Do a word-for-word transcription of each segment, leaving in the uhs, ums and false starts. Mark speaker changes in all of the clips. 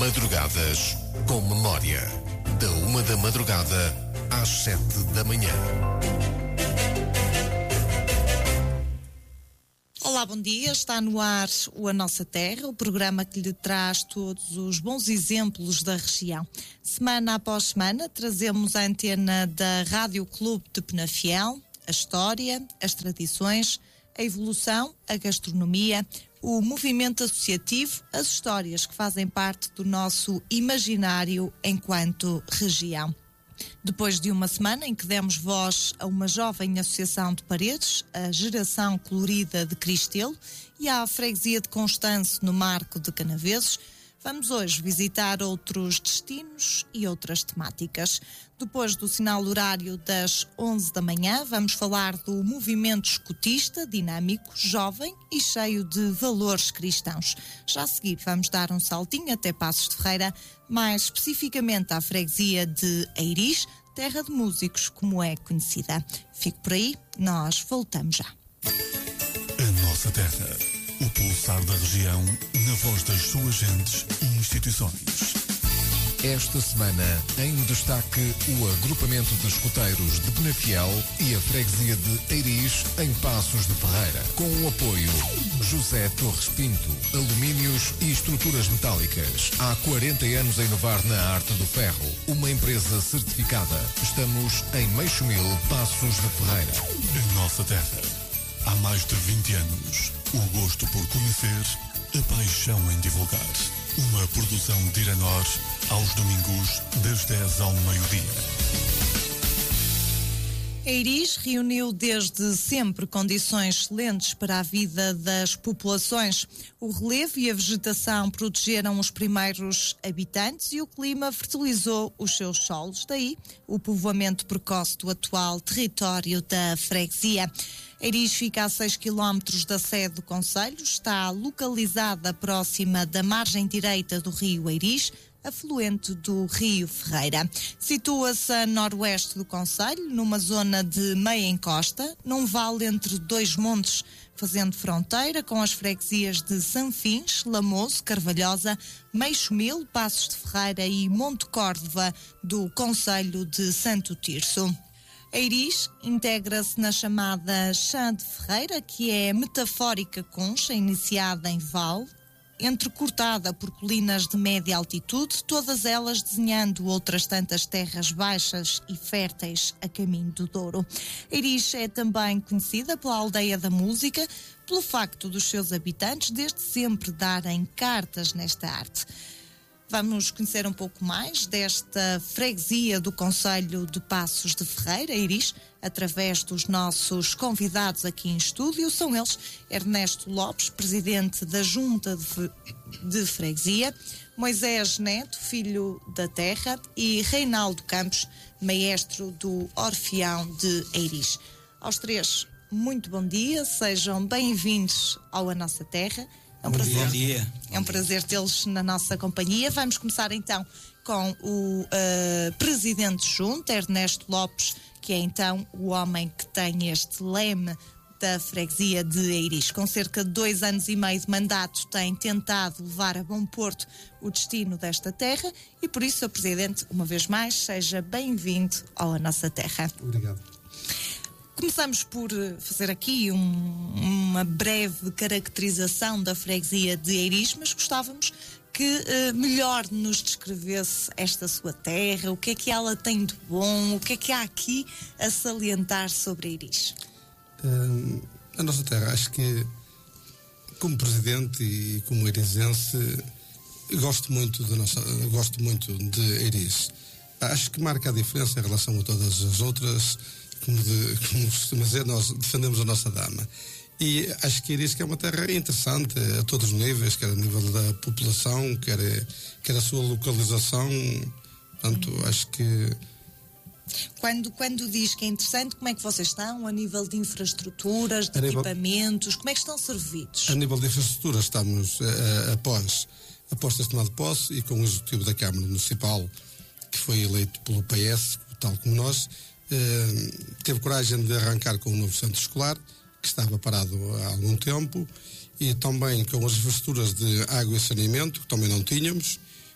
Speaker 1: Madrugadas com Memória. Da uma da madrugada às sete da manhã.
Speaker 2: Olá, bom dia. Está no ar o A Nossa Terra, o programa que lhe traz todos os bons exemplos da região. Semana após semana, trazemos a antena da Rádio Clube de Penafiel, a história, as tradições, a evolução, a gastronomia, o movimento associativo, as histórias que fazem parte do nosso imaginário enquanto região. Depois de uma semana em que demos voz a uma jovem associação de paredes, a Geração Colorida de Cristelo, e à freguesia de Constance no Marco de Canaveses, vamos hoje visitar outros destinos e outras temáticas. Depois do sinal horário das onze da manhã, vamos falar do movimento escotista, dinâmico, jovem e cheio de valores cristãos. Já a seguir vamos dar um saltinho até Passos de Ferreira, mais especificamente à freguesia de Eiris, terra de músicos como é conhecida. Fico por aí, nós voltamos já.
Speaker 3: A Nossa Terra, o pulsar da região, na voz das suas gentes e instituições.
Speaker 1: Esta semana, em destaque, o agrupamento de escoteiros de Penafiel e a freguesia de Eiris, em Passos de Ferreira. Com o apoio José Torres Pinto, alumínios e estruturas metálicas. Há quarenta anos a inovar na arte do ferro. Uma empresa certificada. Estamos em Meixomil, Passos de Ferreira.
Speaker 3: A Nossa Terra. Há mais de vinte anos, o gosto por conhecer, a paixão em divulgar. Uma produção de Iranor, aos domingos, das dez ao meio-dia.
Speaker 2: Eiris reuniu desde sempre condições excelentes para a vida das populações. O relevo e a vegetação protegeram os primeiros habitantes e o clima fertilizou os seus solos. Daí o povoamento precoce do atual território da freguesia. Eiris fica a seis quilómetros da sede do concelho, está localizada próxima da margem direita do rio Eiris, afluente do rio Ferreira. Situa-se a noroeste do concelho, numa zona de meia encosta, num vale entre dois montes, fazendo fronteira com as freguesias de Sanfins, Lamoso, Carvalhosa, Meixomil, Passos de Ferreira e Monte Córdoba do concelho de Santo Tirso. Eiris integra-se na chamada Chã de Ferreira, que é metafórica concha, iniciada em vale, entrecortada por colinas de média altitude, todas elas desenhando outras tantas terras baixas e férteis a caminho do Douro. Eiris é também conhecida pela aldeia da música, pelo facto dos seus habitantes desde sempre darem cartas nesta arte. Vamos conhecer um pouco mais desta freguesia do concelho de Passos de Ferreira, Eiris, através dos nossos convidados aqui em estúdio. São eles Ernesto Lopes, presidente da Junta de, de Freguesia, Moisés Neto, filho da terra, e Reinaldo Campos, maestro do Orfeão de Eiris. Aos três, muito bom dia, sejam bem-vindos ao A Nossa Terra. É um
Speaker 4: Bom
Speaker 2: prazer,
Speaker 4: dia.
Speaker 2: É um prazer tê-los na nossa companhia. Vamos começar então com o uh, presidente junto, Ernesto Lopes, que é então o homem que tem este leme da freguesia de Eiris. Com cerca de dois anos e meio de mandato, tem tentado levar a bom porto o destino desta terra e por isso, Senhor Presidente, uma vez mais, seja bem-vindo ao A Nossa Terra.
Speaker 5: Obrigado.
Speaker 2: Começamos por fazer aqui um, uma breve caracterização da freguesia de Eiris, mas gostávamos que uh, melhor nos descrevesse esta sua terra, o que é que ela tem de bom, o que é que há aqui a salientar sobre Eiris.
Speaker 5: Uh, a nossa terra, acho que como presidente e como eirisense, gosto muito de nossa, gosto muito de Eiris. Acho que marca a diferença em relação a todas as outras. Como, de, como costuma dizer, nós defendemos a nossa dama. E acho que Eiris que é uma terra interessante a todos os níveis, quer a nível da população, quer, quer a sua localização. Portanto, hum. acho que...
Speaker 2: Quando, quando diz que é interessante, como é que vocês estão a nível de infraestruturas, de
Speaker 5: a
Speaker 2: equipamentos,
Speaker 5: nível,
Speaker 2: como é que estão servidos?
Speaker 5: A nível de infraestruturas estamos uh, após, após ter tomado posse e com o executivo da Câmara Municipal, que foi eleito pelo P S, tal como nós, Uh, teve coragem de arrancar com o novo centro escolar, que estava parado há algum tempo, e também com as infraestruturas de água e saneamento, que também não tínhamos,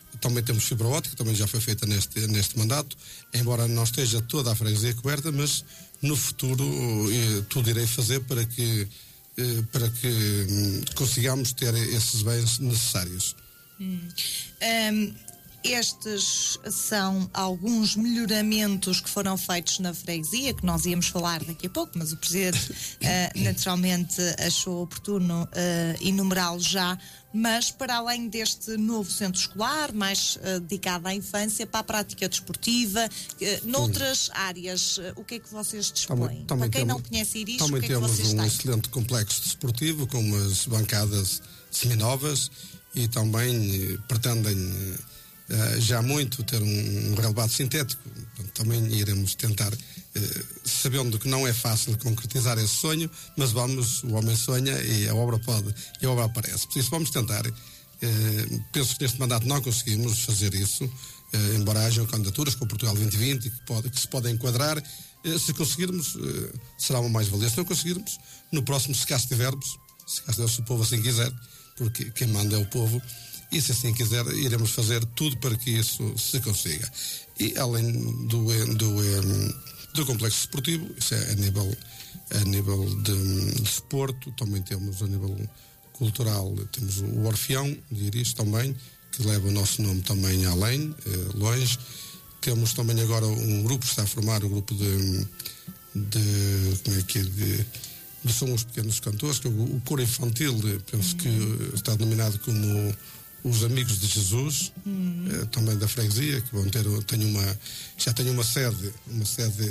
Speaker 5: Também temos fibra óptica, também já foi feita neste, neste mandato, embora não esteja toda a freguesia coberta, mas no futuro eh, tudo irei fazer para que, eh, para que hum, consigamos ter esses bens necessários.
Speaker 2: Hum. Um, estes são alguns melhoramentos que foram feitos na freguesia, que nós íamos falar daqui a pouco, mas o Presidente uh, naturalmente achou oportuno uh, enumerá-los já. Mas para além deste novo centro escolar, mais uh, dedicado à infância, para a prática desportiva, uh, noutras áreas, uh, o que é que vocês dispõem?
Speaker 5: Também, também
Speaker 2: para quem
Speaker 5: temos,
Speaker 2: não conhece Iris,
Speaker 5: também
Speaker 2: o que é que vocês
Speaker 5: temos um
Speaker 2: têm?
Speaker 5: excelente complexo desportivo com umas bancadas seminovas e também uh, pretendem uh, já muito ter um, um relevado sintético. Portanto, também iremos tentar, uh, sabendo que não é fácil concretizar esse sonho, mas vamos, o homem sonha e a obra pode, e a obra aparece. Por isso vamos tentar. Uh, penso que neste mandato não conseguimos fazer isso, uh, embora hajam candidaturas com o Portugal vinte vinte que, pode, que se podem enquadrar. Uh, se conseguirmos, uh, será uma mais-valia. Se não conseguirmos, no próximo, se cá estivermos, se cá estivermos, se o povo assim quiser, porque quem manda é o povo, e se assim quiser, iremos fazer tudo para que isso se consiga. E além do, do, do complexo esportivo, isso é a nível, a nível de, de desporto, também temos a nível cultural, temos o Orfeão de Iris também, que leva o nosso nome também além, eh, longe. Temos também agora um grupo que está a formar, um grupo de, de como é que é, de, de são os pequenos cantores, que é o, o coro infantil, penso que está denominado como os Amigos de Jesus, uhum. eh, também da freguesia, que vão ter, tenho uma, já tenho uma sede, uma sede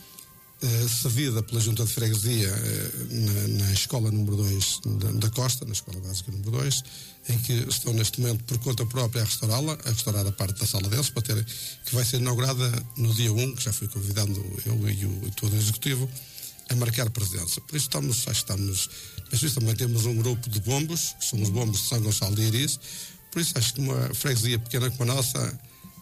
Speaker 5: eh, cedida pela Junta de Freguesia eh, na, na escola número dois da, da Costa, na escola básica número dois, em que estão neste momento por conta própria a restaurá-la, a restaurar a parte da sala deles, para ter, que vai ser inaugurada no dia um, que já fui convidado eu e o, e todo o Executivo, a marcar presença. Por isso estamos, acho que estamos, mas isso também temos um grupo de bombos, que são os bombos de São Gonçalo de Iris. Por isso acho que uma freguesia pequena como a nossa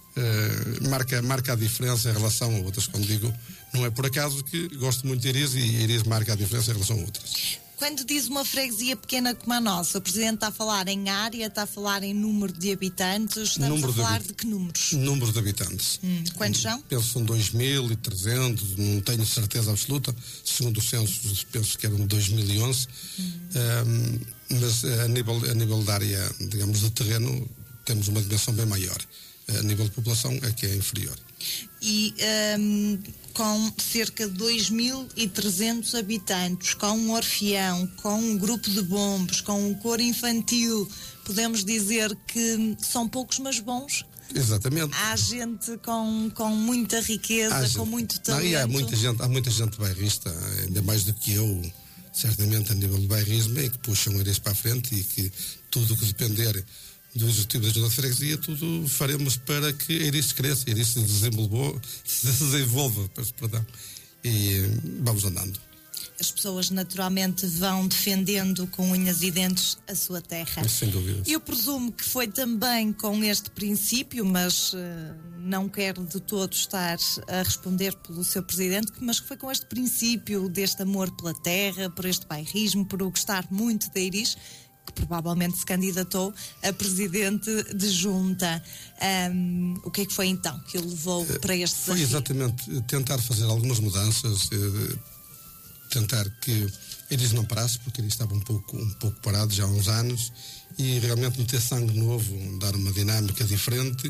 Speaker 5: eh, marca, marca a diferença em relação a outras. Quando digo, não é por acaso que gosto muito de Iris e Iris marca a diferença em relação a outras.
Speaker 2: Quando diz uma freguesia pequena como a nossa, o Presidente está a falar em área, está a falar em número de habitantes, estamos número a falar de, de que números?
Speaker 5: Número de habitantes.
Speaker 2: Hum, quantos são?
Speaker 5: Penso que são dois mil e trezentos, não tenho certeza absoluta, segundo o censo penso que eram dois mil e onze, hum. um, mas a nível, a nível da área, digamos, de terreno, temos uma dimensão bem maior. A nível de população é que é inferior.
Speaker 2: E um, com cerca de dois mil e trezentos habitantes, com um orfeão, com um grupo de bombos, com um coro infantil, podemos dizer que são poucos, mas bons?
Speaker 5: Exatamente.
Speaker 2: Há gente com, com muita riqueza, há com gente, muito talento.
Speaker 5: Não, e há muita gente, há muita gente bairrista, ainda mais do que eu, certamente a nível de bairrismo, e que puxam eles para a frente e que tudo o que depender do Executivo da Junta de Freguesia, tudo faremos para que Iris cresça, Iris se desenvolva, se desenvolva, perdão, e vamos andando.
Speaker 2: As pessoas naturalmente vão defendendo com unhas e dentes a sua terra.
Speaker 5: Sem dúvida.
Speaker 2: Eu presumo que foi também com este princípio, mas uh, não quero de todo estar a responder pelo seu Presidente, mas que foi com este princípio deste amor pela terra, por este bairrismo, por o gostar muito de Iris, que provavelmente se candidatou a Presidente de Junta. Um, o que é que foi então que o levou para este desafio?
Speaker 5: Foi exatamente tentar fazer algumas mudanças, eh, tentar que Iris não parasse, porque Iris estava um pouco, um pouco parado já há uns anos, e realmente meter sangue novo, dar uma dinâmica diferente.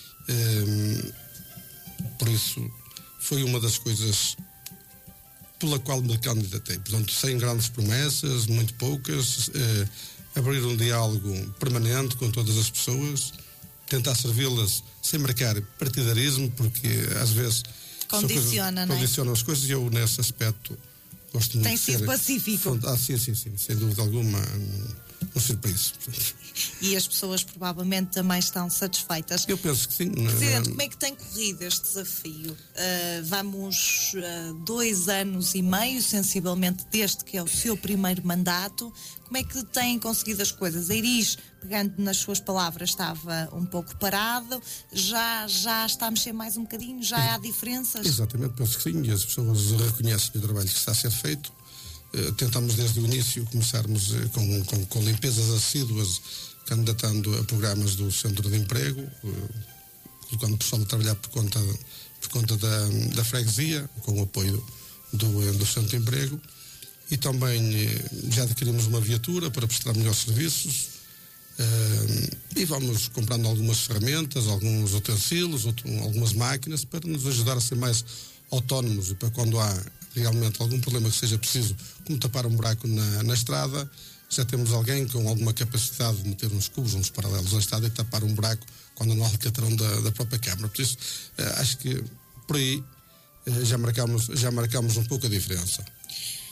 Speaker 5: Eh, por isso, foi uma das coisas pela qual me candidatei. Portanto, sem grandes promessas, muito poucas, eh, abrir um diálogo permanente com todas as pessoas, tentar servi-las sem marcar partidarismo, porque às vezes
Speaker 2: condiciona,
Speaker 5: coisas,
Speaker 2: não é?
Speaker 5: Condicionam as coisas, e eu nesse aspecto gosto muito
Speaker 2: Tem
Speaker 5: de
Speaker 2: sido
Speaker 5: ser
Speaker 2: pacífico.
Speaker 5: Ah, sim, sim, sim, sem dúvida alguma, não sei por isso.
Speaker 2: E as pessoas provavelmente também estão satisfeitas.
Speaker 5: Eu penso que sim.
Speaker 2: Presidente, como é que tem corrido este desafio? Uh, vamos uh, dois anos e meio, sensivelmente, desde que é o seu primeiro mandato. Como é que têm conseguido as coisas? A Iris, pegando nas suas palavras, estava um pouco parado. Já, já está a mexer mais um bocadinho? Já há diferenças?
Speaker 5: Exatamente, penso que sim. E as pessoas reconhecem o trabalho que está a ser feito. Uh, tentamos desde o início começarmos uh, com, com, com limpezas assíduas candidatando a programas do Centro de Emprego, colocando o pessoal a trabalhar por conta, por conta da, da freguesia, com o apoio do, do Centro de Emprego. E também já adquirimos uma viatura para prestar melhores serviços. Uh, e vamos comprando algumas ferramentas, alguns utensílios, outro, algumas máquinas para nos ajudar a ser mais autónomos e para quando há realmente algum problema que seja preciso, como tapar um buraco na, na estrada, já temos alguém com alguma capacidade de meter uns cubos, uns paralelos na estrada e tapar um buraco quando não há alcatrão da, da própria Câmara. Por isso, uh, acho que por aí uh, já marcamos, já marcamos um pouco a diferença.